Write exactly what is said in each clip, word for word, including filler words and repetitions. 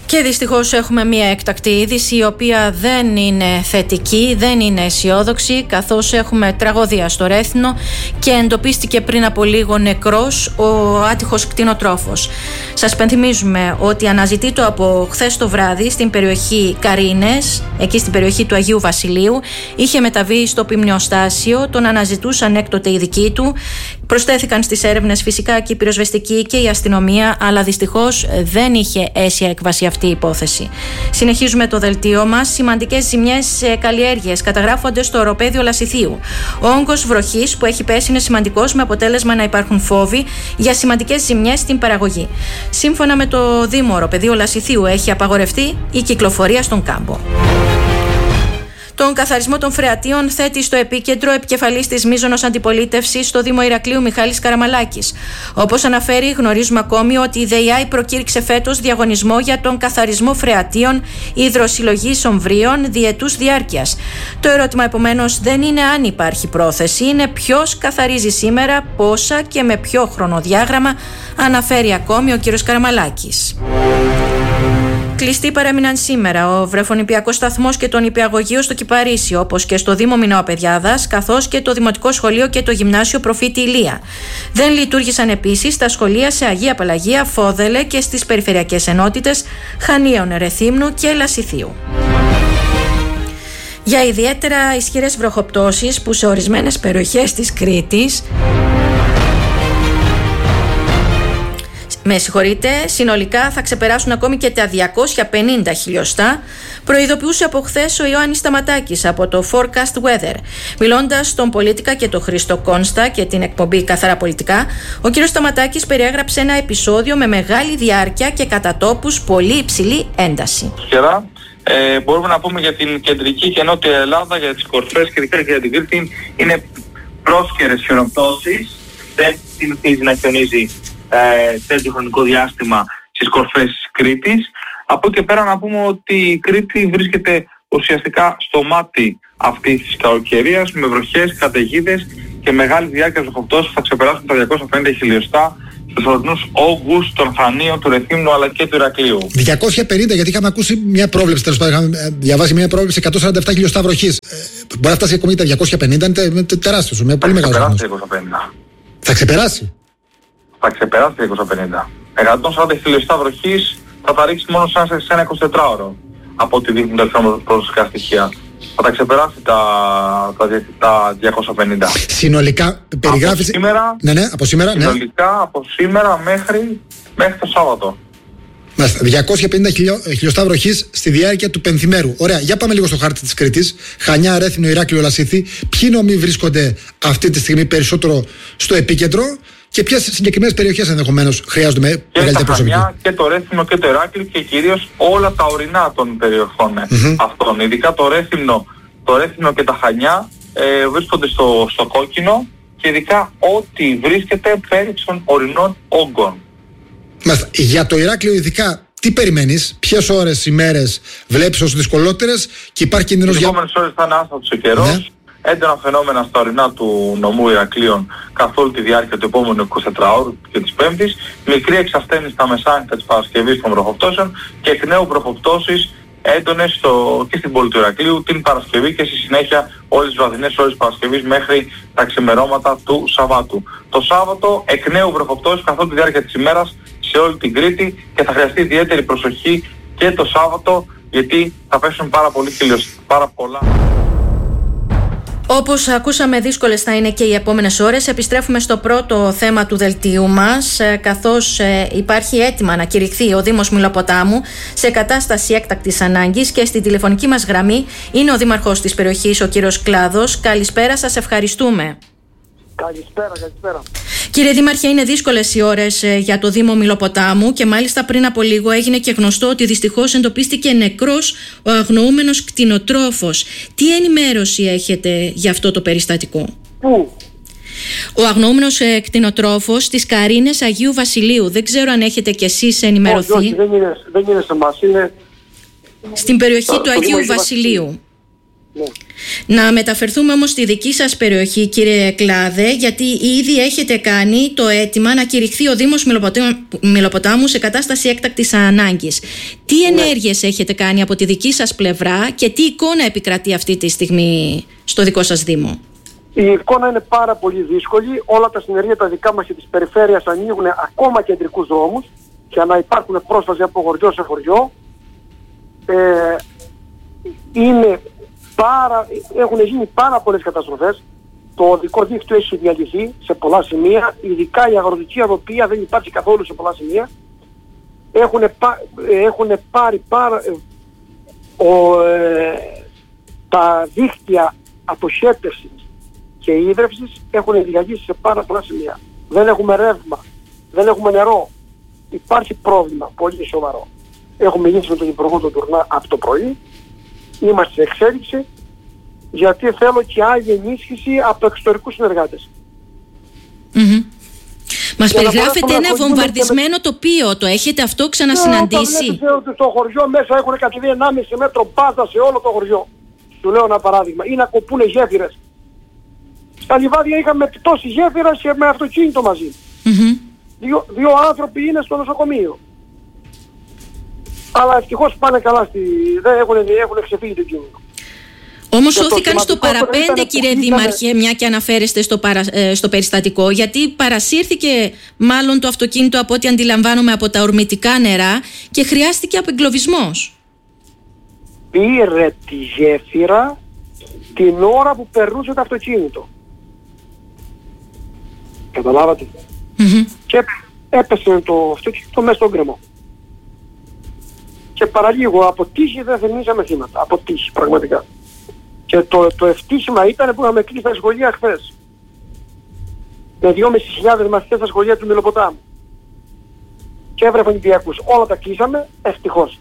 Και δυστυχώς έχουμε μια έκτακτη είδηση η οποία δεν είναι θετική, δεν είναι αισιόδοξη, καθώς έχουμε τραγωδία στο Ρέθινο και εντοπίστηκε πριν από λίγο νεκρός ο άτυχος κτηνοτρόφος. Σας πενθυμίζουμε ότι αναζητείτο από χθες το βράδυ στην περιοχή Καρίνες, εκεί στην περιοχή του Αγίου Βασιλείου, είχε μεταβεί στο πυμνιοστάσιο, τον αναζητούσαν έκτοτε οι δικοί του. Προσθέθηκαν στις έρευνες φυσικά και η πυροσβεστική και η αστυνομία, αλλά δυστυχώς δεν είχε αίσια έκβαση αυτή η υπόθεση. Συνεχίζουμε το δελτίο μας. Σημαντικές ζημιές σε καλλιέργειες καταγράφονται στο οροπέδιο Λασιθίου. Ο όγκος βροχής που έχει πέσει είναι σημαντικός, με αποτέλεσμα να υπάρχουν φόβοι για σημαντικές ζημιές στην παραγωγή. Σύμφωνα με το Δήμο Οροπεδίου Λασιθίου, έχει απαγορευτεί η κυκλοφορία στον κάμπο. Τον καθαρισμό των φρεατίων θέτει στο επίκεντρο επικεφαλής της μείζωνος αντιπολίτευσης στο Δήμο Ηρακλείου Μιχάλης Καραμαλάκης. Όπως αναφέρει, γνωρίζουμε ακόμη ότι η ΔΕΙΑΗ προκήρυξε φέτος διαγωνισμό για τον καθαρισμό φρεατίων υδροσυλλογής ομβρίων διετούς διάρκειας. Το ερώτημα επομένως δεν είναι αν υπάρχει πρόθεση, είναι ποιος καθαρίζει σήμερα, πόσα και με ποιο χρονοδιάγραμμα, αναφέρει ακόμη ο κ. Καραμαλάκης. Κλειστοί παρέμειναν σήμερα ο βρεφονηπιακός σταθμός και το νηπιαγωγείο στο Κυπαρίσι, όπως και στο Δήμο Μινώα-Παιδιάδας, καθώς και το Δημοτικό Σχολείο και το Γυμνάσιο Προφήτη Ηλία. Δεν λειτουργήσαν επίσης τα σχολεία σε Αγία Παλαγία, Φόδελε και στις περιφερειακές ενότητες Χανίων, Ρεθύμνου και Λασιθίου. Για ιδιαίτερα ισχυρές βροχοπτώσεις που σε ορισμένες περιοχές της Κρήτης, με συγχωρείτε, συνολικά θα ξεπεράσουν ακόμη και τα διακόσια πενήντα χιλιοστά, προειδοποιούσε από χθες ο Ιωάννης Σταματάκης από το Forecast Weather. Μιλώντας στον Πολίτικα και τον Χρήστο Κόνστα και την εκπομπή Καθαρά Πολιτικά, ο κ. Σταματάκης περιέγραψε ένα επεισόδιο με μεγάλη διάρκεια και κατά τόπους πολύ υψηλή ένταση. Καιρά, ε, μπορούμε να πούμε για την κεντρική και νότια Ελλάδα, για τις κορφές και ειδικά για την Κρήτη, είναι πρόσκαιρες χιονοπτώσεις, δεν συνηθίζει να χιονίζει Ε, τέτοιο χρονικό διάστημα στις κορφές της Κρήτης. Από εκεί και πέρα να πούμε ότι η Κρήτη βρίσκεται ουσιαστικά στο μάτι αυτής της καλοκαιρίας, με βροχές, καταιγίδες και μεγάλη διάρκεια βροχοπτώσεων που θα ξεπεράσουν τα διακόσια πενήντα χιλιοστά στους ορεινούς όγκους των Χανίων, του Ρεθύμνου αλλά και του Ηρακλείου. διακόσια πενήντα, γιατί είχαμε ακούσει μια πρόβλεψη, τέλος πάντων, είχαμε διαβάσει μια πρόβλεψη εκατόν σαράντα επτά χιλιοστά βροχής. Ε, μπορεί να φτάσει ακόμη τα διακόσια πενήντα, είναι τεράστιος, με πολύ μεγάλο αριθμό. Θα ξεπεράσει. Θα ξεπεράσει τα διακόσια πενήντα. εκατόν σαράντα χιλιοστά βροχής θα τα ρίξει μόνο σε ένα εικοσιτετράωρο, από ό,τι δείχνουν τα προσωπικά στοιχεία. Θα τα ξεπεράσει τα, τα, τα διακόσια πενήντα. Συνολικά περιγράφει. Από σήμερα, ναι, ναι, από σήμερα, συνολικά ναι. από σήμερα μέχρι, μέχρι το Σάββατο. Μάλιστα, διακόσια πενήντα χιλιοστά βροχής στη διάρκεια του πενθημέρου. Ωραία, για πάμε λίγο στο χάρτη της Κρήτης. Χανιά, Ρέθινο, Ηράκλειο, Λασίθι. Ποιοι νομοί βρίσκονται αυτή τη στιγμή περισσότερο στο επίκεντρο και ποιες συγκεκριμένες περιοχές ενδεχομένως χρειάζονται με μεγαλύτερη προσοχή? Και τα Χανιά και το Ρέθινο και το Ηράκλειο και κυρίως όλα τα ορεινά των περιοχών mm-hmm. αυτών. Ειδικά το Ρέθινο, το Ρέθινο και τα Χανιά ε, βρίσκονται στο, στο κόκκινο και ειδικά ό,τι βρίσκεται πέρι των ορεινών όγκων. Μάλιστα. Για το Ηράκλειο ειδικά, τι περιμένεις, ποιες ώρες, ημέρες βλέπεις ως δυσκολότερες και υπάρχει κίνδυνος για... Οι επόμενες ώρες θα είναι άστατος ο καιρός, ναι. Έντονα φαινόμενα στα ορεινά του νομού Ηρακλείων καθ' όλη τη διάρκεια του επόμενου εικοσιτετράωρου και της Πέμπτης, μικρή εξασθένηση στα μεσάνυχτα της Παρασκευής των βροχοπτώσεων και εκ νέου βροχοπτώσεις έντονες στο... και στην πόλη του Ηρακλείου την Παρασκευή και στη συνέχεια όλες τις βραδινές ώρες της Παρασκευής μέχρι τα ξημερώματα του Σαββάτου. Το Σάββατο εκ νέου βροχοπτώσεις καθ' όλη τη διάρκεια της ημέρας σε όλη την Κρήτη και θα χρειαστεί ιδιαίτερη προσοχή και το Σάββατο γιατί θα πέσουν πάρα, πολύ χιλιοσ... πάρα πολλά. Όπως ακούσαμε, δύσκολες θα είναι και οι επόμενες ώρες. Επιστρέφουμε στο πρώτο θέμα του δελτίου μας, καθώς υπάρχει έτοιμα να κηρυχθεί ο Δήμος Μηλοποτάμου σε κατάσταση έκτακτης ανάγκης και στη τηλεφωνική μας γραμμή είναι ο Δήμαρχος της περιοχής, ο κύριος Κλάδος. Καλησπέρα, σας ευχαριστούμε. Καλησπέρα, καλησπέρα. Κύριε Δήμαρχε, είναι δύσκολες οι ώρες για το Δήμο Μηλοποτάμου και μάλιστα πριν από λίγο έγινε και γνωστό ότι δυστυχώς εντοπίστηκε νεκρός ο αγνοούμενος κτηνοτρόφος. Τι ενημέρωση έχετε για αυτό το περιστατικό? Πού? Ο αγνοούμενος ε, κτηνοτρόφος στις Καρίνες Αγίου Βασιλείου. Δεν ξέρω αν έχετε κι εσείς ενημερωθεί. Όχι, όχι, δεν είναι, δεν είναι σε μας, είναι... Στην περιοχή του Αγίου Βασιλείου. Ναι. Να μεταφερθούμε όμως στη δική σας περιοχή, κύριε Κλάδε, γιατί ήδη έχετε κάνει το αίτημα να κηρυχθεί ο Δήμος Μηλοποτάμου σε κατάσταση έκτακτης ανάγκης. Τι Ναι. ενέργειες έχετε κάνει από τη δική σας πλευρά και τι εικόνα επικρατεί αυτή τη στιγμή στο δικό σας Δήμο? Η εικόνα είναι πάρα πολύ δύσκολη. Όλα τα συνεργεία τα δικά μας και της περιφέρειας ανοίγουν ακόμα κεντρικούς δρόμους για να υπάρχουν πρόσβαση από χωριό σε χωριό. Ε, είναι πάρα, έχουν γίνει πάρα πολλές καταστροφές. Το οδικό δίκτυο έχει διαλυθεί σε πολλά σημεία, ειδικά η αγροτική οδοπία δεν υπάρχει καθόλου σε πολλά σημεία. Έχουν, πά, έχουν πάρει πάρα, ε, ο, ε, τα δίκτυα αποχέτευσης και ίδρυυσης έχουν διαλύσει σε πάρα πολλά σημεία. Δεν έχουμε ρεύμα, δεν έχουμε νερό. Υπάρχει πρόβλημα πολύ σοβαρό. Έχουμε μιλήσει με τον Υπουργό τον Τουρνά από το πρωί. Είμαστε σε εξέλιξη, γιατί θέλω και άλλη ενίσχυση από εξωτερικούς συνεργάτες. Mm-hmm. Μας Για να περιγράφετε μπορέσουμε ένα να βομβαρδισμένο με... τοπίο. Το έχετε αυτό Ναι, ξανασυναντήσει? βλέπετε ότι στο χωριό μέσα έχουν κατεβεί ενάμιση μέτρο μπάζα σε όλο το χωριό. Σου λέω ένα παράδειγμα. Ή να κοπούνε γέφυρες. Στα λιβάδια είχαμε πτώση γέφυρα και με αυτοκίνητο μαζί. Mm-hmm. Δύο, δύο άνθρωποι είναι στο νοσοκομείο. Αλλά ευτυχώς πάνε καλά, στη... δεν έχουν, έχουν ξεφύγει το κίνητο. Όμως Και το σώθηκαν στο σημαντικότερο παραπέντε, ήταν κύριε που Δήμαρχε, είδαμε- μια και αναφέρεστε στο, παρα, ε, στο περιστατικό, γιατί παρασύρθηκε μάλλον το αυτοκίνητο, από ό,τι αντιλαμβάνομαι, από τα ορμητικά νερά και χρειάστηκε απεγκλωβισμός. Πήρε τη γέφυρα την ώρα που περνούσε το αυτοκίνητο. Καταλάβατε? Mm-hmm. Και έπεσε το αυτοκίνητο μέσα στον γκρεμό. Και παραλίγο από τύχη δεν θυμήσαμε θύματα. Από τύχη πραγματικά. Και το, το ευτύχημα ήταν που είχαμε κλείσει τα σχολεία χθες. Με δυόμισι χιλιάδες μαθητές στα σχολεία του Μηλοποτάμου. Και έβρεπαν Ολυμπιακούς. Όλα τα κλείσαμε, ευτυχώς.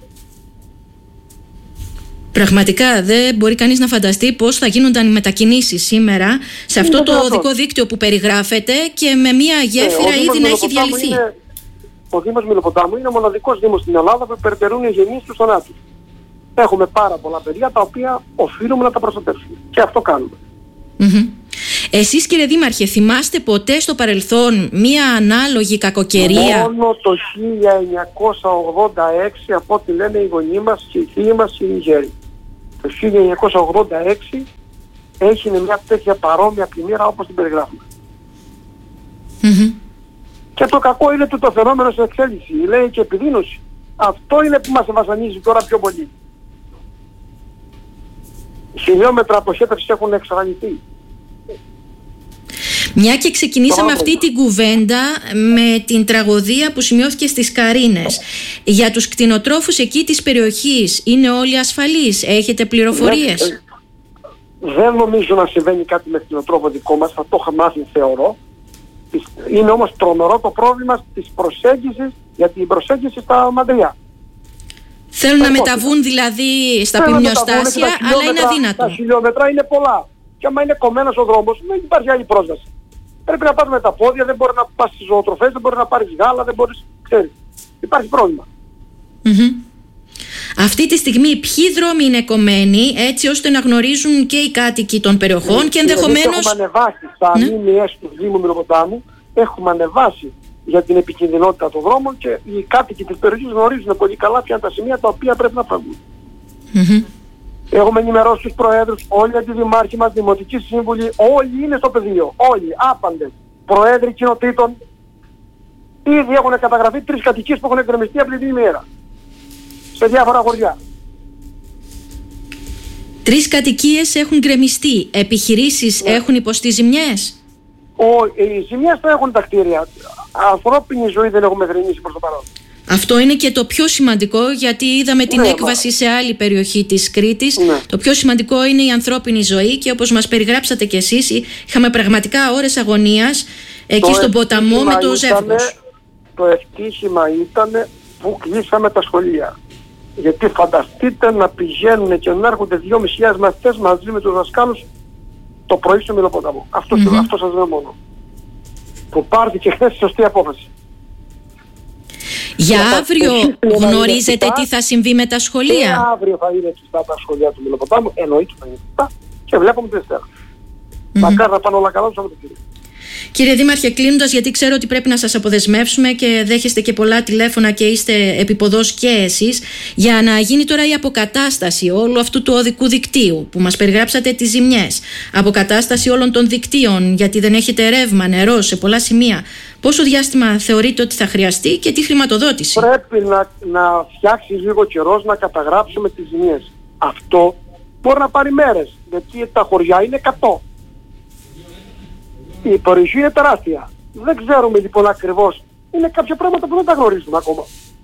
Πραγματικά δεν μπορεί κανείς να φανταστεί πώς θα γίνονταν οι μετακινήσεις σήμερα σε αυτό Είναι το δυνατόν. οδικό δίκτυο που περιγράφεται και με μια γέφυρα Ε, ο Δήμος ήδη να έχει Μηλοποτάμου διαλυθεί. είναι- Ο Δήμος Μηλοποτάμου είναι ο μοναδικός δήμος στην Ελλάδα που υπερτερούν οι γενείς του θανάτου. Έχουμε πάρα πολλά παιδιά τα οποία οφείλουμε να τα προστατεύσουμε. Και αυτό κάνουμε. Mm-hmm. Εσείς, κύριε Δήμαρχε, θυμάστε ποτέ στο παρελθόν μία ανάλογη κακοκαιρία? Μόνο το χίλια εννιακόσια ογδόντα έξι, από ό,τι λένε οι γονείς μας και οι φίλοι μας οι Νιγέροι. Το χίλια εννιακόσια ογδόντα έξι έγινε μια τέτοια παρόμοια πλημμύρα όπως την περιγράφουμε. Mm-hmm. Και το κακό είναι ότι το φαινόμενο σε εξέλιξη, λέει και επιδείνωση. Αυτό είναι που μας βασανίζει τώρα πιο πολύ. Χιλιόμετρα αποχέτευσης έχουν εξαφανιστεί. Μια και ξεκινήσαμε Μπράβο. αυτή την κουβέντα με την τραγωδία που σημειώθηκε στις Καρίνες. Για τους κτηνοτρόφους εκεί της περιοχής είναι όλοι ασφαλείς? Έχετε πληροφορίες? Δεν, δεν νομίζω να συμβαίνει κάτι με κτηνοτρόφο δικό μας, θα το είχα μάθει θεωρώ. Είναι όμως τρομερό το πρόβλημα της προσέγγισης, γιατί η προσέγγιση στα μαντριά. Θέλουν να Ε, μεταβούν δηλαδή στα Θέλουν να μεταβούν και ποιμνιοστάσια, τα αλλά είναι χιλιόμετρα- αδύνατο. Τα χιλιόμετρα είναι πολλά. Και άμα είναι κομμένος ο δρόμος, δεν υπάρχει άλλη πρόσβαση. Πρέπει να πας με τα πόδια, δεν μπορεί να πας στις ζωοτροφές, δεν μπορεί να πάρεις γάλα, δεν μπορείς, ξέρεις. Υπάρχει πρόβλημα. Mm-hmm. Αυτή τη στιγμή ποιοι δρόμοι είναι κομμένοι, έτσι ώστε να γνωρίζουν και οι κάτοικοι των περιοχών και ενδεχομένως... Εμείς έχουμε ανεβάσει στα Ναι. ΜΜΕ του Δήμου Μηλοποτάμου, έχουμε ανεβάσει για την επικινδυνότητα των δρόμων και οι κάτοικοι της περιοχής γνωρίζουν πολύ καλά ποια είναι τα σημεία τα οποία πρέπει να φεύγουν. Mm-hmm. Έχουμε ενημερώσει τους προέδρους, όλοι οι αντιδημάρχοι μας, δημοτικοί σύμβουλοι, όλοι είναι στο πεδίο. Όλοι, άπαντες. Προέδροι κοινοτήτων. Ήδη έχουν καταγραφεί τρεις κατοικίες που έχουν εκκρεμιστεί από την ημέρα. Σε διάφορα χωριά. Τρεις κατοικίες έχουν γκρεμιστεί. Επιχειρήσεις Ναι. έχουν υποστεί ζημιές? Ο, οι ζημιές θα έχουν τα κτίρια. Ανθρώπινη ζωή δεν έχουμε γρεμίσει προς το παρόν. Αυτό είναι και το πιο σημαντικό, γιατί είδαμε την Ναι, έκβαση σε άλλη περιοχή της Κρήτης. Ναι. Το πιο σημαντικό είναι η ανθρώπινη ζωή και όπως μας περιγράψατε κι εσείς, είχαμε πραγματικά ώρες αγωνίας εκεί Το στον ποταμό ευτύχημα με το ήτανε- ζεύγος. Το ευτύχημα ήταν που κλείσαμε τα σχολεία. Γιατί φανταστείτε να πηγαίνουν και να έρχονται δυόμισι χιλιάδες μαθητές μαζί με τους δασκάλους το πρωί στο Μηλοπόταμο. Αυτό, Mm-hmm. αυτό σας λέω μόνο. Που πάρθηκε χθες η σωστή απόφαση. Για αύριο γνωρίζετε τι θα συμβεί με τα σχολεία? Και αύριο θα είναι κλειστά τα σχολεία του Μηλοποτάμου, εννοείται θα είναι κλειστά και βλέπουμε τη Δευτέρα. Mm-hmm. Μακάρι να πάνε όλα καλά τους από το κύριο. Κύριε Δήμαρχε, κλείνοντας, γιατί ξέρω ότι πρέπει να σας αποδεσμεύσουμε και δέχεστε και πολλά τηλέφωνα και είστε επίποδος και εσείς, για να γίνει τώρα η αποκατάσταση όλου αυτού του οδικού δικτύου που μας περιγράψατε τις ζημιές, αποκατάσταση όλων των δικτύων γιατί δεν έχετε ρεύμα, νερό σε πολλά σημεία. Πόσο διάστημα θεωρείτε ότι θα χρειαστεί και τι χρηματοδότηση? Πρέπει να, να φτιάξει λίγο καιρός να καταγράψουμε τις ζημιές. Αυτό μπορεί να πάρει μέρες, γιατί τα χωριά είναι εκατό. Η περιοχή είναι τεράστια. Δεν ξέρουμε λοιπόν ακριβώς. Είναι κάποια πράγματα που δεν τα γνωρίζουμε ακόμα.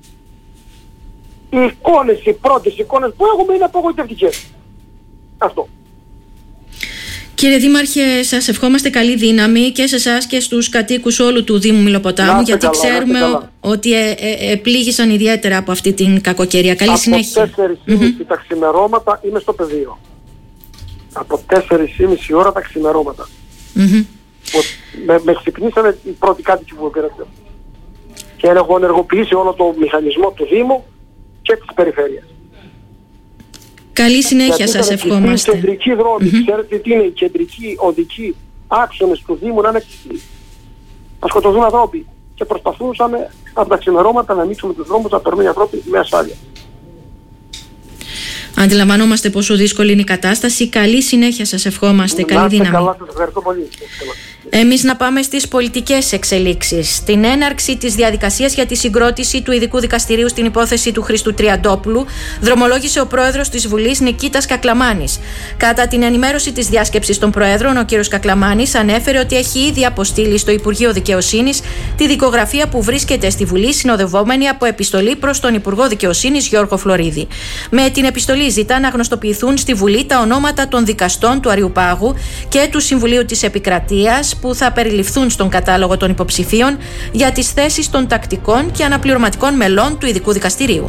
Οι εικόνες, οι πρώτες εικόνες που έχουμε είναι απογοητευτικές. Αυτό. Κύριε Δήμαρχε, σας ευχόμαστε καλή δύναμη και σε εσάς και στους κατοίκους όλου του Δήμου Μηλοποτάμου, γιατί καλά, ξέρουμε ότι ε, ε, ε, πλήγησαν ιδιαίτερα από αυτή την κακοκαιρία. Καλή από συνέχεια. Από τέσσερις και μισή mm-hmm. τα ξημερώματα είμαι στο πεδίο. Από τέσσερις και μισή ώρα τα ξημερώματα. Mm-hmm. Με, με ξυπνήσανε οι πρώτοι κάτοικοι που πήραν. Και έχω ενεργοποιήσει όλο το μηχανισμό του Δήμου και της περιφέρειας. Καλή συνέχεια σας ευχόμαστε. Η κεντρική δρόμη, mm-hmm. ξέρετε τι είναι, οι κεντρικοί οδικοί άξονες του Δήμου να είναι κλειστοί. Να σκοτωθούν ανθρώποι. Και προσπαθούσαμε από τα ξημερώματα να ανοίξουμε τους δρόμους, να περνούν οι ανθρώποι με ασφάλεια. Αντιλαμβανόμαστε πόσο δύσκολη είναι η κατάσταση. Καλή συνέχεια σας ευχόμαστε. Να καλή δύναμη. Καλά, σας ευχαριστώ πολύ. Εμείς να πάμε στις πολιτικές εξελίξεις. Στην έναρξη της διαδικασίας για τη συγκρότηση του ειδικού δικαστηρίου στην υπόθεση του Χρήστου Τριαντόπουλου, δρομολόγησε ο πρόεδρος της Βουλής Νικήτας Κακλαμάνης. Κατά την ενημέρωση της διάσκεψης των προέδρων, ο κ. Κακλαμάνης ανέφερε ότι έχει ήδη αποστείλει στο Υπουργείο Δικαιοσύνης τη δικογραφία που βρίσκεται στη Βουλή, συνοδευόμενη από επιστολή προς τον Υπουργό Δικαιοσύνης Γιώργο Φλωρίδη. Με την επιστολή ζητά να γνωστοποιηθούν στη Βουλή τα ονόματα των δικαστών του Αριουπάγου και του Συμβουλίου της Επικρατείας που θα περιληφθούν στον κατάλογο των υποψηφίων για τις θέσεις των τακτικών και αναπληρωματικών μελών του ειδικού δικαστηρίου.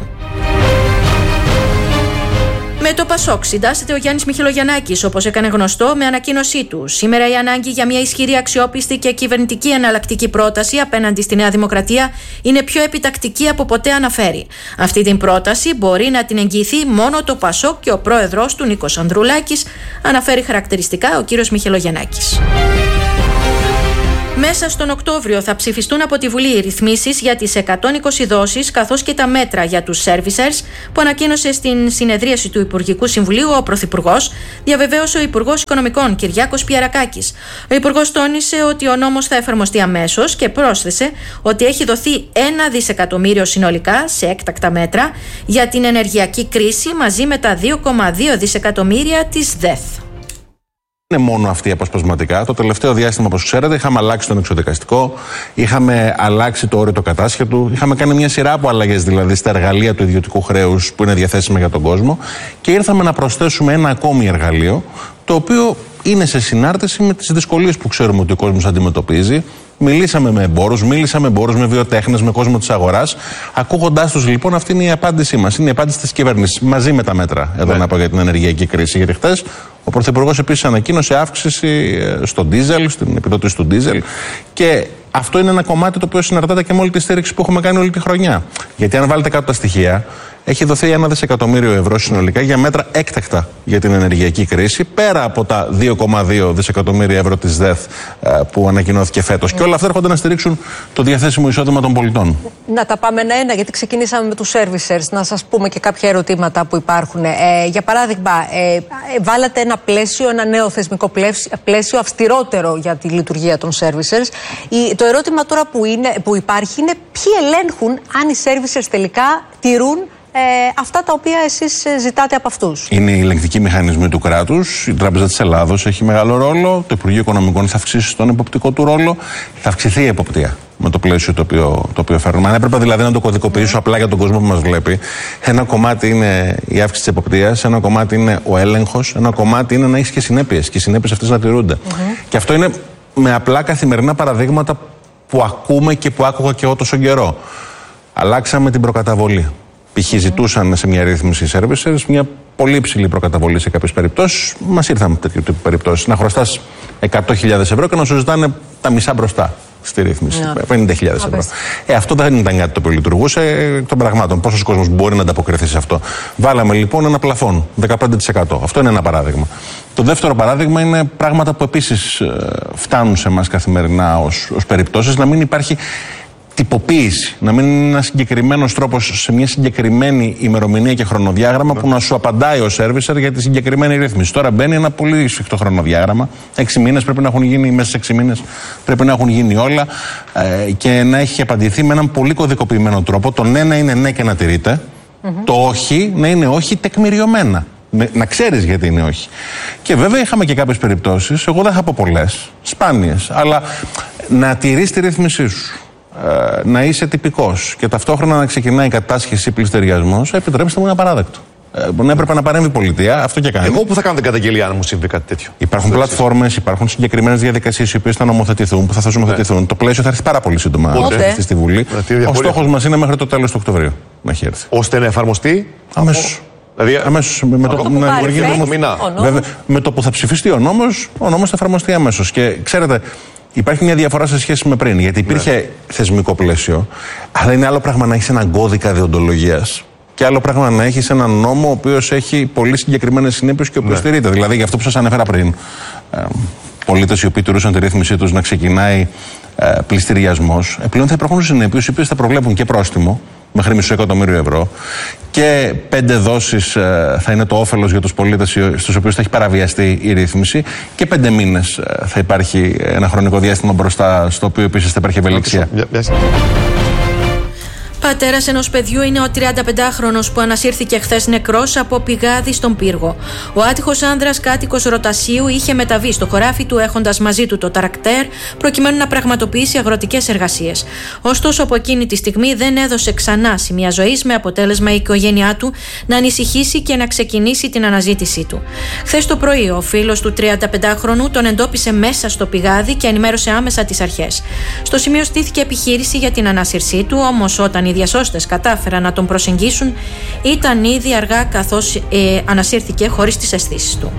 Με το Πασόκ συντάσσεται ο Γιάννης Μιχελογιαννάκης, όπως έκανε γνωστό με ανακοίνωσή του. Σήμερα η ανάγκη για μια ισχυρή, αξιόπιστη και κυβερνητική εναλλακτική πρόταση απέναντι στη Νέα Δημοκρατία είναι πιο επιτακτική από ποτέ, αναφέρει. Αυτή την πρόταση μπορεί να την εγγυηθεί μόνο το Πασόκ και ο πρόεδρος του Νίκος Ανδρουλάκης, αναφέρει χαρακτηριστικά ο κύριος Μιχελογιαννάκης. Μέσα στον Οκτώβριο θα ψηφιστούν από τη Βουλή οι ρυθμίσεις για τις εκατόν είκοσι δόσεις καθώς και τα μέτρα για τους servicers που ανακοίνωσε στην συνεδρίαση του Υπουργικού Συμβουλίου ο Πρωθυπουργός, διαβεβαίωσε ο Υπουργός Οικονομικών Κυριάκος Πιερακάκης. Ο Υπουργός τόνισε ότι ο νόμος θα εφαρμοστεί αμέσως και πρόσθεσε ότι έχει δοθεί ένα δισεκατομμύριο συνολικά σε έκτακτα μέτρα για την ενεργειακή κρίση μαζί με τα δύο κόμμα δύο δισεκατομμύρια της ΔΕΘ. Είναι μόνο αυτή αποσπασματικά. Το τελευταίο διάστημα, όπως ξέρετε, είχαμε αλλάξει τον εξοδικαστικό, είχαμε αλλάξει το όριο το κατάσχετου, είχαμε κάνει μια σειρά από αλλαγές δηλαδή στα εργαλεία του ιδιωτικού χρέους που είναι διαθέσιμα για τον κόσμο και ήρθαμε να προσθέσουμε ένα ακόμη εργαλείο, το οποίο είναι σε συνάρτηση με τις δυσκολίες που ξέρουμε ότι ο κόσμος αντιμετωπίζει. Μιλήσαμε με εμπόρους, μίλησαμε με εμπόρους, με βιοτέχνες, με κόσμο της αγοράς. Ακούγοντάς τους, λοιπόν, αυτή είναι η απάντησή μας. Είναι η απάντηση της κυβέρνησης μαζί με τα μέτρα, εδώ ναι. να πω για την ενεργειακή κρίση. Γιατί χθες ο Πρωθυπουργός επίσης ανακοίνωσε αύξηση στο ντίζελ, στην επιδότηση του ντίζελ. Και αυτό είναι ένα κομμάτι το οποίο συναρτάται και με όλη τη στήριξη που έχουμε κάνει όλη τη χρονιά. Γιατί αν βάλετε κάτω τα στοιχεία, έχει δοθεί ένα δισεκατομμύριο ευρώ συνολικά για μέτρα έκτακτα για την ενεργειακή κρίση, πέρα από τα δύο κόμμα δύο δισεκατομμύρια ευρώ της ΔΕΘ που ανακοινώθηκε φέτος. Mm. Και όλα αυτά έρχονται να στηρίξουν το διαθέσιμο εισόδημα των πολιτών. Να τα πάμε ένα-ένα, γιατί ξεκινήσαμε με τους servicers. Να σας πούμε και κάποια ερωτήματα που υπάρχουν. Ε, για παράδειγμα, ε, βάλατε ένα πλαίσιο, ένα νέο θεσμικό πλαίσιο, αυστηρότερο για τη λειτουργία των servicers. Η, το ερώτημα τώρα που, είναι, που υπάρχει είναι ποιοι ελέγχουν αν οι servicers τελικά τηρούν Ε, αυτά τα οποία εσείς ζητάτε από αυτούς. Είναι οι ελεγκτικοί μηχανισμοί του κράτους. Η Τράπεζα της Ελλάδος έχει μεγάλο ρόλο. Το Υπουργείο Οικονομικών θα αυξήσει τον εποπτικό του ρόλο. Θα αυξηθεί η εποπτεία με το πλαίσιο το οποίο, το οποίο φέρνουμε. Αν έπρεπε δηλαδή να το κωδικοποιήσω mm. απλά για τον κόσμο που μας βλέπει, ένα κομμάτι είναι η αύξηση της εποπτείας, ένα κομμάτι είναι ο έλεγχος, ένα κομμάτι είναι να έχεις και συνέπειες και οι συνέπειες αυτές να τηρούνται. Mm-hmm. Και αυτό είναι με απλά καθημερινά παραδείγματα που ακούμε και που άκουγα και εγώ τόσο καιρό. Αλλάξαμε την προκαταβολή. Π.χ. ζητούσαν σε μια ρύθμιση services μια πολύ υψηλή προκαταβολή σε κάποιες περιπτώσεις. Μας ήρθαν τέτοιου τύπου περιπτώσεις. Να χρωστάς εκατό χιλιάδες ευρώ και να σου ζητάνε τα μισά μπροστά. στη ρύθμιση. Yeah. πενήντα χιλιάδες ευρώ. Ε, αυτό δεν ήταν κάτι το οποίο λειτουργούσε εκ των πραγμάτων. Πόσος κόσμος μπορεί να ανταποκριθεί σε αυτό. Βάλαμε λοιπόν ένα πλαφόν, δεκαπέντε τοις εκατό. Αυτό είναι ένα παράδειγμα. Το δεύτερο παράδειγμα είναι πράγματα που επίσης φτάνουν σε εμάς καθημερινά ως, ως περιπτώσεις, να μην υπάρχει τυποποίηση, να μην είναι ένα συγκεκριμένος τρόπος σε μια συγκεκριμένη ημερομηνία και χρονοδιάγραμμα που να σου απαντάει ο servicer για τη συγκεκριμένη ρύθμιση. Τώρα μπαίνει ένα πολύ σφιχτό χρονοδιάγραμμα. Έξι μήνες πρέπει να έχουν γίνει, μέσα σε έξι μήνες πρέπει να έχουν γίνει όλα ε, και να έχει απαντηθεί με έναν πολύ κωδικοποιημένο τρόπο. Το ναι να είναι ναι και να τηρείται, mm-hmm. το όχι να είναι όχι τεκμηριωμένα. Να ξέρεις γιατί είναι όχι. Και βέβαια είχαμε και κάποιες περιπτώσεις, εγώ δεν θα πω πολλές, σπάνιες, αλλά να τηρείς τη ρύθμισή σου. Να είσαι τυπικός και ταυτόχρονα να ξεκινάει η κατάσχεση ή πληστηριασμός, επιτρέψτε μου, είναι απαράδεκτο. Να έπρεπε να παρέμβει η πολιτεία, αυτό και κάνει. Εγώ που θα κάνω την καταγγελία αν μου συμβεί κάτι τέτοιο. Υπάρχουν πλατφόρμες, υπάρχουν συγκεκριμένες διαδικασίες οι οποίες θα νομοθετηθούν, που θα θεσμοθετηθούν. Ναι. Το πλαίσιο θα έρθει πάρα πολύ σύντομα αυτή στη Βουλή. Ναι, ο στόχος μας είναι μέχρι το τέλος του Οκτωβρίου να έχει έρθει. Ώστε να εφαρμοστεί αμέσως. Δηλαδή, αμέσως με το, με, βέβαια, με το που θα ψηφιστεί ο νόμος, ο νόμος θα εφαρμοστεί αμέσως. Και ξέρετε, υπάρχει μια διαφορά σε σχέση με πριν. Γιατί υπήρχε ναι. θεσμικό πλαίσιο, αλλά είναι άλλο πράγμα να έχεις έναν κώδικα δεοντολογίας και άλλο πράγμα να έχεις έναν νόμο ο οποίος έχει πολύ συγκεκριμένες συνέπειες και ο οποίος ναι. στηρείται. Δηλαδή, για αυτό που σας ανέφερα πριν, ε, πολίτες οι οποίοι τηρούσαν τη ρύθμισή τους να ξεκινάει ε, πληστηριασμός, ε, πλέον θα υπάρχουν συνέπειες οι οποίες θα προβλέπουν και πρόστιμο μέχρι μισό εκατομμύριο ευρώ και πέντε δόσεις ε, θα είναι το όφελος για τους πολίτες στους οποίους θα έχει παραβιαστεί η ρύθμιση και πέντε μήνες ε, θα υπάρχει ένα χρονικό διάστημα μπροστά στο οποίο επίσης θα υπάρχει ευελιξία. Πατέρας ενός παιδιού είναι ο τριανταπεντάχρονος που ανασύρθηκε χθες νεκρός από πηγάδι στον πύργο. Ο άτυχος άνδρας κάτοικος Ρωτασίου είχε μεταβεί στο χωράφι του έχοντας μαζί του το τρακτέρ προκειμένου να πραγματοποιήσει αγροτικές εργασίες. Ωστόσο, από εκείνη τη στιγμή δεν έδωσε ξανά σημεία ζωής, με αποτέλεσμα η οικογένειά του να ανησυχήσει και να ξεκινήσει την αναζήτησή του. Χθες το πρωί, ο φίλος του τριανταπεντάχρονου τον εντόπισε μέσα στο πηγάδι και ενημέρωσε άμεσα τις αρχές. Στο σημείο στήθηκε επιχείρηση για την ανάσυρσή του, όμως όταν οι διασώστες κατάφεραν να τον προσεγγίσουν, ήταν ήδη αργά, καθώς ε, ανασύρθηκε χωρίς τις αισθήσεις του.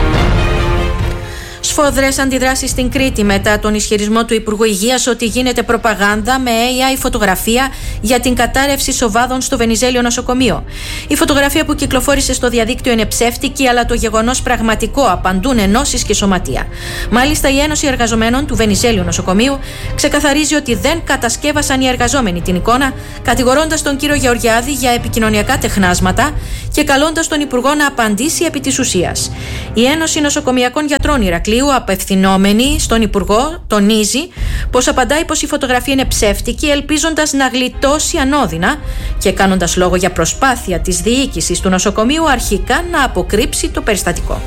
Σφοδρές αντιδράσεις στην Κρήτη μετά τον ισχυρισμό του Υπουργού Υγείας ότι γίνεται προπαγάνδα με έι άι φωτογραφία για την κατάρρευση σοβάδων στο Βενιζέλιο νοσοκομείο. Η φωτογραφία που κυκλοφόρησε στο διαδίκτυο είναι ψεύτικη, αλλά το γεγονός πραγματικό, απαντούν ενώσεις και σωματεία. Μάλιστα, η Ένωση Εργαζομένων του Βενιζέλιου νοσοκομείου ξεκαθαρίζει ότι δεν κατασκεύασαν οι εργαζόμενοι την εικόνα, κατηγορώντας τον κύριο Γεωργιάδη για επικοινωνιακά τεχνάσματα και καλώντας τον Υπουργό να απαντήσει επί της ουσίας. Η Ένωση Νοσοκομειακών Γιατρών Ηρακλείου, απευθυνόμενη στον Υπουργό, τονίζει πως απαντάει πως η φωτογραφία είναι ψεύτικη, ελπίζοντας να γλιτώσει ανώδυνα και κάνοντας λόγο για προσπάθεια της διοίκησης του νοσοκομείου αρχικά να αποκρύψει το περιστατικό.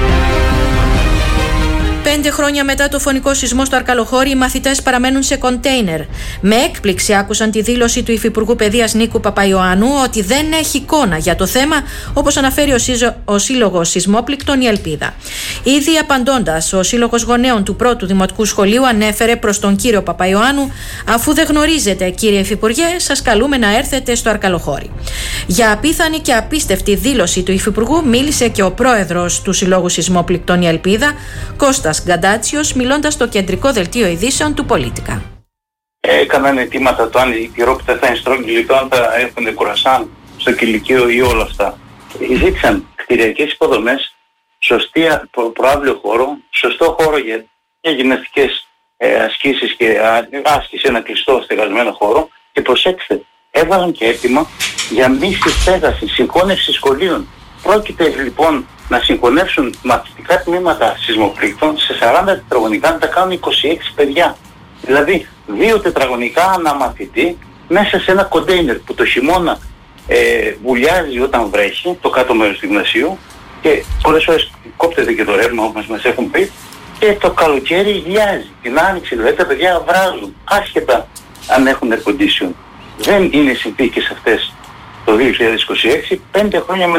Πέντε χρόνια μετά το φωνικό σεισμό στο Αρκαλοχώρι, οι μαθητές παραμένουν σε κοντέινερ. Με έκπληξη άκουσαν τη δήλωση του Υφυπουργού Παιδείας Νίκου Παπαϊωάννου ότι δεν έχει εικόνα για το θέμα, όπως αναφέρει ο, Σύζο, ο Σύλλογος Σεισμόπληκτων Η Ελπίδα. Ήδη απαντώντας, ο Σύλλογος Γονέων του Πρώτου Δημοτικού Σχολείου ανέφερε προς τον κύριο Παπαϊωάννου: αφού δεν γνωρίζετε, κύριε Υφυπουργέ, σας καλούμε να έρθετε στο Αρκαλοχώρι. Για απίθανη και απίστευτη δήλωση του Υφυπουργού μίλησε και ο πρόεδρος του Συλλόγου Σεισμόπληκτων Η Ελπίδα, Κώστας Γκαντάτσιος, μιλώντας στο κεντρικό δελτίο ειδήσεων του Πολίτικα. Έκαναν αιτήματα το αν η πυρόπιτα θα είναι στρόγγυλη, το αν θα έχουν κουρασάν στο κηλικείο ή όλα αυτά. Ζήτησαν κτηριακές υποδομές, σωστή προ, προάβλιο χώρο, σωστό χώρο για, για γυμναστικές ε, ασκήσεις και άσκηση, ένα κλειστό στεγασμένο χώρο, και προσέξτε, έβαλαν και αίτημα για μη συστέγαση, συγχώνευση σχολείων. Πρόκειται λοιπόν να συγχωνεύσουν μαθητικά τμήματα σεισμοπλήκτων σε σαράντα τετραγωνικά, να τα κάνουν είκοσι έξι παιδιά. Δηλαδή δύο τετραγωνικά αναμαθητή μέσα σε ένα κοντέινερ που το χειμώνα ε, βουλιάζει όταν βρέχει, το κάτω μέρος του γυμνασίου, και πολλές φορές κόπτεται και το ρεύμα, όπως μας έχουν πει, και το καλοκαίρι ηλιάζει. Την άνοιξη δηλαδή τα παιδιά βράζουν, άσχετα αν έχουν air condition. Δεν είναι συνθήκες αυτές το δύο χιλιάδες είκοσι έξι, πέντε χρόνια μετά.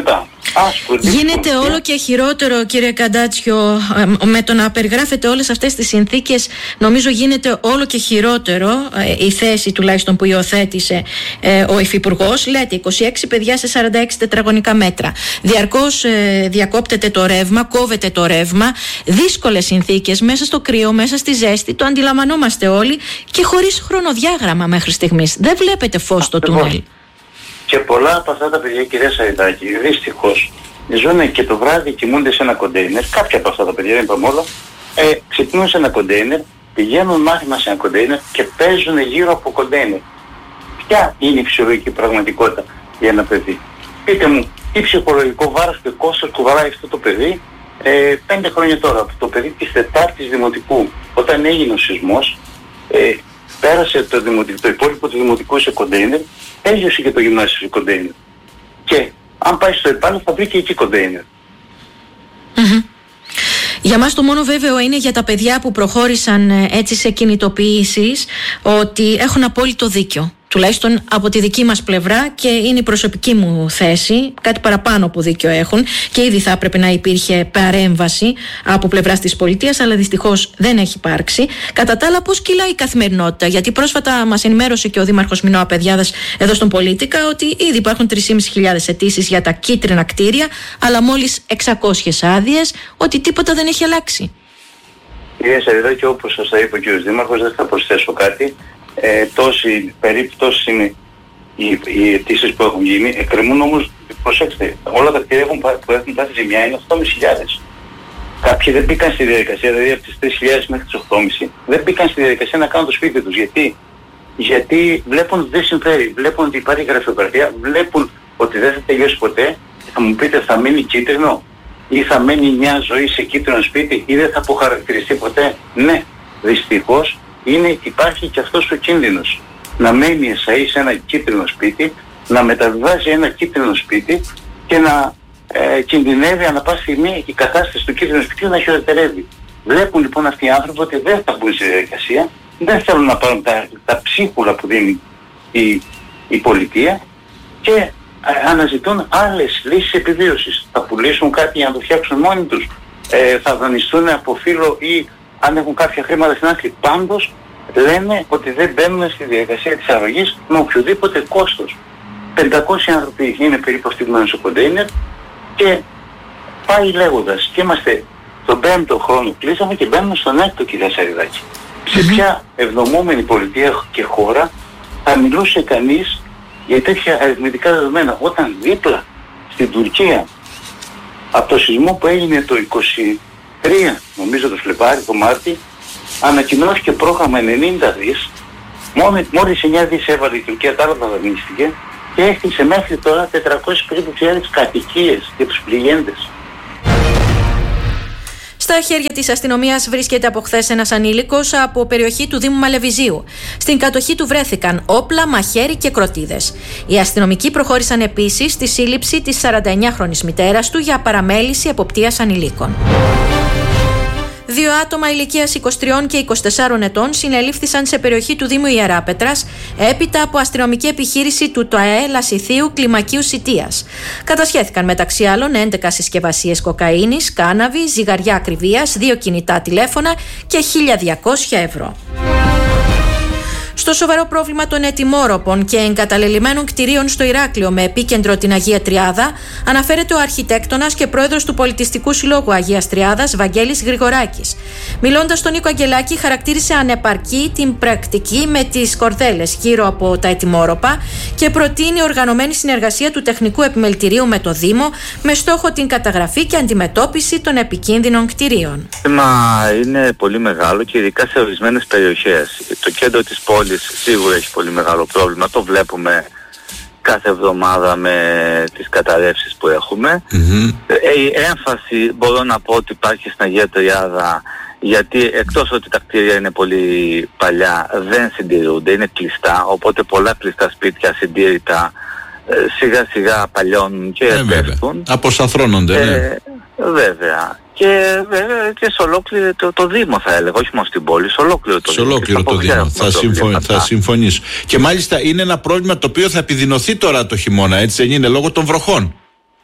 Γίνεται όλο και χειρότερο, κύριε Καντάτσιο, με το να περιγράφετε όλες αυτές τις συνθήκες. Νομίζω γίνεται όλο και χειρότερο η θέση τουλάχιστον που υιοθέτησε ο Υφυπουργός. Λέτε είκοσι έξι παιδιά σε σαράντα έξι τετραγωνικά μέτρα. Διαρκώς διακόπτεται το ρεύμα, κόβεται το ρεύμα. Δύσκολες συνθήκες μέσα στο κρύο, μέσα στη ζέστη. Το αντιλαμβανόμαστε όλοι και χωρίς χρονοδιάγραμμα μέχρι στιγμής. Δεν βλέπετε φως στο τούνελ. Και πολλά από αυτά τα παιδιά, κυρία Σαριδάκη, δυστυχώς ζουν και το βράδυ, κοιμούνται σε ένα κοντέινερ. Κάποια από αυτά τα παιδιά, δεν είπαμε όλα, ε, ξυπνούν σε ένα κοντέινερ, πηγαίνουν μάθημα σε ένα κοντέινερ και παίζουν γύρω από κοντέινερ. Ποια είναι η φυσιολογική πραγματικότητα για ένα παιδί? Πείτε μου, τι ψυχολογικό βάρος και κόστος κουβαλάει αυτό το παιδί ε, πέντε χρόνια τώρα? Το παιδί της Τετάρτης Δημοτικού, όταν έγινε ο σεισμός, ε, πέρασε το, δημοτικό, το υπόλοιπο του δημοτικού σε κοντέινερ, έλειωσε και το γυμνάσιο σε κοντέινερ. Και αν πάει στο επάνω θα βρει και εκεί κοντέινερ. Mm-hmm. Για μας το μόνο βέβαιο είναι για τα παιδιά που προχώρησαν έτσι σε κινητοποιήσεις ότι έχουν απόλυτο δίκιο. Τουλάχιστον από τη δική μας πλευρά, και είναι η προσωπική μου θέση, κάτι παραπάνω που δίκιο έχουν, και ήδη θα έπρεπε να υπήρχε παρέμβαση από πλευράς της πολιτείας, αλλά δυστυχώς δεν έχει υπάρξει. Κατά τα άλλα, πώς κυλάει η καθημερινότητα? Γιατί πρόσφατα μας ενημέρωσε και ο Δήμαρχος Μινώα Παιδιάδας εδώ στον Πολίτικα ότι ήδη υπάρχουν τρεις χιλιάδες πεντακόσιες αιτήσεις για τα κίτρινα κτίρια, αλλά μόλις εξακόσιες άδειες, ότι τίποτα δεν έχει αλλάξει. Κυρία Σαριδάκη, όπως σας τα είπε ο κ. Δήμαρχος, δεν θα προσθέσω κάτι. Ε, τόσοι, περίπου τόσες είναι οι, οι αιτήσεις που έχουν γίνει. Εκκρεμούν όμως, προσέξτε, όλα τα κτίρια που έχουν πάθει ζημιά είναι οκτώ χιλιάδες. Κάποιοι δεν μπήκαν στη διαδικασία, δηλαδή από τις τρεις χιλιάδες μέχρι τις οκτώ χιλιάδες, δεν μπήκαν στη διαδικασία να κάνουν το σπίτι τους. Γιατί, Γιατί βλέπουν ότι δεν συμφέρει, βλέπουν ότι υπάρχει γραφειοκρατία, βλέπουν ότι δεν θα τελειώσει ποτέ. Θα μου πείτε, θα μείνει κίτρινο ή θα μένει μια ζωή σε κίτρινο σπίτι ή δεν θα αποχαρακτηριστεί ποτέ? Ναι, δυστυχώς είναι, υπάρχει και αυτός ο κίνδυνος. Να μένει εσαΐ σε ένα κίτρινο σπίτι, να μεταβιβάζει ένα κίτρινο σπίτι και να ε, κινδυνεύει ανά πάση στιγμή η κατάσταση του κίτρινου σπιτιού να χειροτερεύει. Βλέπουν λοιπόν αυτοί οι άνθρωποι ότι δεν θα μπουν στη διαδικασία, δεν θέλουν να πάρουν τα, τα ψίχουλα που δίνει η, η πολιτεία και ε, αναζητούν άλλες λύσεις επιβίωσης. Θα πουλήσουν κάτι για να το φτιάξουν μόνοι τους, ε, θα δανειστούν από φύλλο ή αν έχουν κάποια χρήματα στην άκρη. Πάντως λένε ότι δεν μπαίνουν στη διαδικασία της αρρωγής με οποιοδήποτε κόστος. πεντακόσιοι άνθρωποι είναι περίπου αυτοί στο κοντέινερ και πάει λέγοντας. Και είμαστε στον πέμπτο χρόνο, κλείσαμε και μπαίνουμε στον έκτο, κυρία Σαριδάκη. Mm-hmm. Σε ποια ευδομούμενη πολιτεία και χώρα θα μιλούσε κανείς για τέτοια αριθμητικά δεδομένα, όταν δίπλα στην Τουρκία από το σεισμό που έγινε το είκοσι τρία, νομίζω το Φλεπάρι, το Μάρτι, ανακοινώθηκε πρόγραμμα ενενήντα δις, μόλις εννιά δις έβαλε η Τουρκία, τα άλλα δανείστηκε και έκτισε μέχρι τώρα τετρακόσιες περίπου χιλιάδες κατοικίες για τους πληγέντες. Στα χέρια της αστυνομίας βρίσκεται από χθες ένας ανήλικος από περιοχή του Δήμου Μαλεβιζίου. Στην κατοχή του βρέθηκαν όπλα, μαχαίρι και κροτίδες. Οι αστυνομικοί προχώρησαν επίσης στη σύλληψη της σαρανταεννιάχρονης μητέρας του για παραμέληση εποπτείας ανηλίκων. Δύο άτομα ηλικίας είκοσι τρία και είκοσι τέσσερα ετών συνελήφθησαν σε περιοχή του Δήμου Ιεράπετρας έπειτα από αστυνομική επιχείρηση του ΤΟΑΕ Λασιθίου Κλιμακίου Σιτίας. Κατασχέθηκαν μεταξύ άλλων έντεκα συσκευασίες κοκαίνης, κάναβη, ζυγαριά ακριβίας, δύο κινητά τηλέφωνα και χίλια διακόσια ευρώ. Στο σοβαρό πρόβλημα των ετοιμόρροπων και εγκαταλελειμμένων κτηρίων στο Ηράκλειο με επίκεντρο την Αγία Τριάδα, αναφέρεται ο αρχιτέκτονας και πρόεδρος του Πολιτιστικού Συλλόγου Αγίας Τριάδας, Βαγγέλης Γρηγοράκης. Μιλώντας στον Νίκο Αγγελάκη, χαρακτήρισε ανεπαρκή την πρακτική με τις κορδέλες γύρω από τα ετοιμόρροπα και προτείνει οργανωμένη συνεργασία του Τεχνικού Επιμελητηρίου με το Δήμο με στόχο την καταγραφή και αντιμετώπιση των επικίνδυνων κτηρίων. Το θέμα είναι πολύ μεγάλο και ειδικά σε ορισμένες περιοχές. Το κέντρο της πόλης σίγουρα έχει πολύ μεγάλο πρόβλημα, το βλέπουμε κάθε εβδομάδα με τις καταρρεύσεις που έχουμε. Mm-hmm. Η έμφαση μπορώ να πω ότι υπάρχει στην Αγία Τριάδα, γιατί εκτός ότι τα κτίρια είναι πολύ παλιά δεν συντηρούνται, είναι κλειστά, οπότε πολλά κλειστά σπίτια συντήρητα σιγά σιγά παλιώνουν και ε, πέφτουν. Αποσαφρώνονται, ναι. Ε, βέβαια. Και βέβαια και σε ολόκληρο το, το Δήμο θα έλεγα, όχι μόνο στην πόλη, σε ολόκληρο το σε Δήμο. Σε ολόκληρο το Δήμο, θα, συμφω... θα συμφωνήσω. Και μάλιστα είναι ένα πρόβλημα το οποίο θα επιδεινωθεί τώρα το χειμώνα, έτσι δεν είναι, λόγω των βροχών.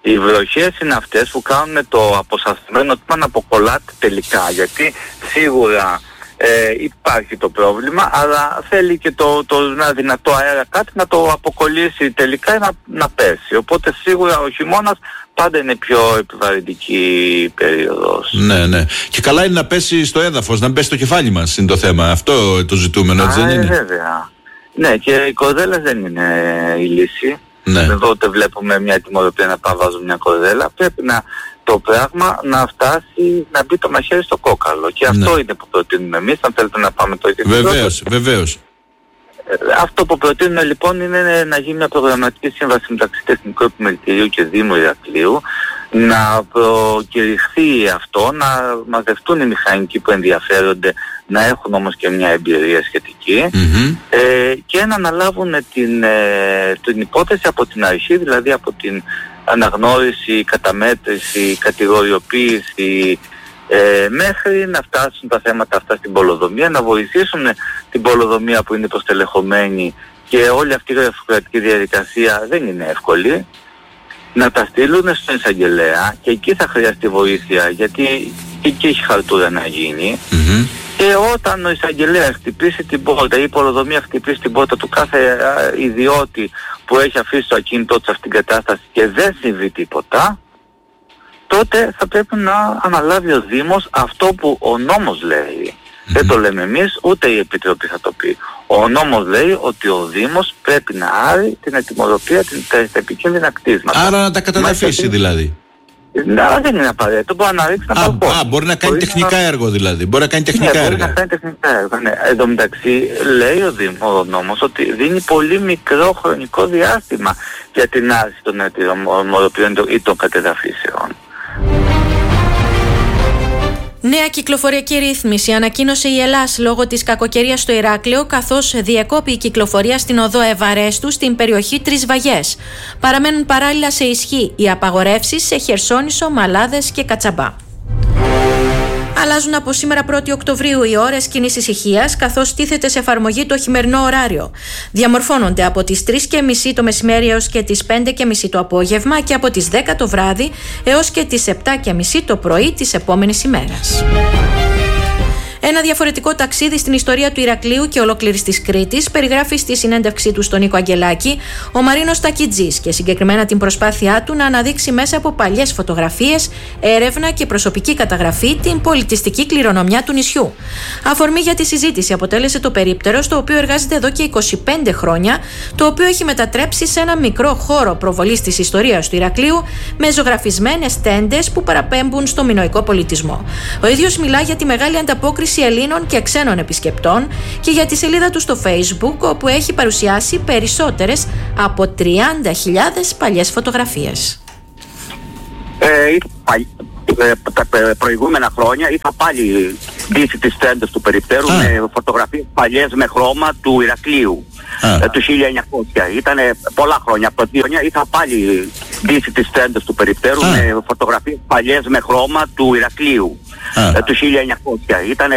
Οι βροχές είναι αυτές που κάνουν το αποσασμένο τμήμα να αποκολλάται τελικά, γιατί σίγουρα ε, υπάρχει το πρόβλημα, αλλά θέλει και το, το ένα δυνατό αέρα κάτι να το αποκολλήσει τελικά ή να, να πέσει. Οπότε σίγουρα ο χειμώνας πάντα είναι πιο επιβαρυντική περίοδος. Ναι, ναι. Και καλά είναι να πέσει στο έδαφος, να πέσει στο κεφάλι μας είναι το θέμα. Αυτό το ζητούμενο, έτσι δεν είναι? Βέβαια. Ναι, και οι κορδέλες δεν είναι η λύση. Ναι. Εδώ ούτε βλέπουμε μια τιμωρία να πάμε βάζουμε μια κορδέλα. Πρέπει να, το πράγμα να φτάσει, να μπει το μαχαίρι στο κόκαλο. Και αυτό ναι. είναι που προτείνουμε εμείς, αν θέλετε να πάμε το ίδιο. Βεβαίως, βεβαίως. Αυτό που προτείνουμε λοιπόν είναι να γίνει μια προγραμματική σύμβαση μεταξύ Τεχνικού Επιμελητηρίου και Δήμου Ηρακλείου, να προκηρυχθεί αυτό, να μαζευτούν οι μηχανικοί που ενδιαφέρονται, να έχουν όμως και μια εμπειρία σχετική mm-hmm. ε, και να αναλάβουν την, ε, την υπόθεση από την αρχή, δηλαδή από την αναγνώριση, καταμέτρηση, κατηγοριοποίηση, Ε, μέχρι να φτάσουν τα θέματα αυτά στην πολεοδομία, να βοηθήσουν την πολεοδομία που είναι προστελεχωμένη και όλη αυτή η γραφειοκρατική διαδικασία δεν είναι εύκολη, να τα στείλουν στον εισαγγελέα και εκεί θα χρειαστεί βοήθεια, γιατί εκεί έχει χαρτούρα να γίνει mm-hmm. και όταν ο εισαγγελέας χτυπήσει την πόρτα ή η πολεοδομία χτυπήσει την πόρτα του κάθε ιδιώτη που έχει αφήσει το ακίνητό του σε αυτήν την κατάσταση και δεν συμβεί τίποτα, τότε θα πρέπει να αναλάβει ο Δήμος αυτό που ο νόμος λέει. Mm-hmm. Δεν το λέμε εμείς, ούτε η Επιτροπή θα το πει. Ο νόμος λέει ότι ο Δήμος πρέπει να άρει την ετοιμορροπία, τα επικίνδυνα κτίσματα. Άρα να τα καταδαφίσει Μα, δηλαδή. Ναι, δεν είναι απαραίτητο, μπορεί να ρίξει ένα παλκό. Α, μπορεί να κάνει μπορεί τεχνικά να... έργο δηλαδή. Μπορεί να κάνει τεχνικά ναι, έργα. Μπορεί να κάνει τεχνικά έργα. Ναι. Εν τω μεταξύ λέει ο Δήμος, ο νόμος, ότι δίνει πολύ μικρό χρονικό διάστημα για την άρση των ετοιμορροπίων ή των κατεδαφίσεων. Νέα κυκλοφοριακή ρύθμιση ανακοίνωσε η Ελλάς λόγω της κακοκαιρίας στο Ηράκλειο, καθώς διεκόπη η κυκλοφορία στην οδό Ευαρέστου στην περιοχή Τρεις Βαγιές. Παραμένουν παράλληλα σε ισχύ οι απαγορεύσεις σε Χερσόνησο, Μαλάδες και Κατσαμπά. Αλλάζουν από σήμερα πρώτη Οκτωβρίου οι ώρες κοινής ησυχίας, καθώς τίθεται σε εφαρμογή το χειμερινό ωράριο. Διαμορφώνονται από τις τρεις και μισή το μεσημέρι έως και τις πέντε και μισή το απόγευμα και από τις δέκα το βράδυ έως και τις επτά και μισή το πρωί της επόμενης ημέρας. Ένα διαφορετικό ταξίδι στην ιστορία του Ηρακλείου και ολόκληρης της Κρήτης περιγράφει στη συνέντευξή του στον Νίκο Αγγελάκη ο Μαρίνος Τακιτζής και συγκεκριμένα την προσπάθειά του να αναδείξει μέσα από παλιές φωτογραφίες, έρευνα και προσωπική καταγραφή την πολιτιστική κληρονομιά του νησιού. Αφορμή για τη συζήτηση αποτέλεσε το περίπτερο, στο οποίο εργάζεται εδώ και είκοσι πέντε χρόνια, το οποίο έχει μετατρέψει σε ένα μικρό χώρο προβολής της ιστορίας του Ηρακλείου με ζωγραφισμένες τέντες που παραπέμπουν στο μινωικό πολιτισμό. Ο ίδιος μιλά για τη μεγάλη ανταπόκριση Ελλήνων και ξένων επισκεπτών και για τη σελίδα του στο Facebook, όπου έχει παρουσιάσει περισσότερες από τριάντα χιλιάδες παλιές φωτογραφίες. Ε, ε, τα προηγούμενα χρόνια είχα πάλι ντύσει τις τέντες του περιπτέρου ah. με φωτογραφίες παλιές με χρώμα του Ηρακλείου ah. ε, του χίλια εννιακόσια. Ήτανε πολλά χρόνια, από δύο χρόνια είχα πάλι ντύσει τις τέντες του περιπτέρου ah. με φωτογραφίες παλιές με χρώμα του Ηρακλείου ah. ε, του χίλια εννιακόσια. Ήτανε